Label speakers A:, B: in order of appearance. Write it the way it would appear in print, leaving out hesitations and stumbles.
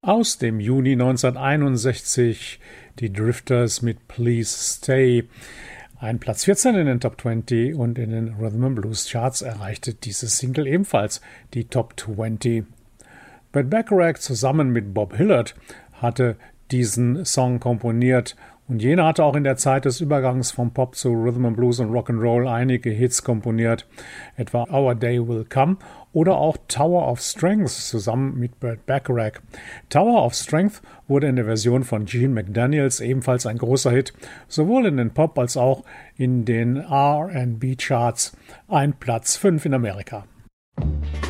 A: Aus dem Juni 1961 die Drifters mit Please Stay. Ein Platz 14 in den Top 20 und in den Rhythm and Blues Charts erreichte diese Single ebenfalls die Top 20. Burt Bacharach zusammen mit Bob Hilliard hatte diesen Song komponiert und jener hatte auch in der Zeit des Übergangs vom Pop zu Rhythm and Blues und Rock'n'Roll einige Hits komponiert, etwa Our Day Will Come oder auch Tower of Strength zusammen mit Burt Bacharach. Tower of Strength wurde in der Version von Gene McDaniels ebenfalls ein großer Hit, sowohl in den Pop- als auch in den R&B-Charts, ein Platz 5 in Amerika.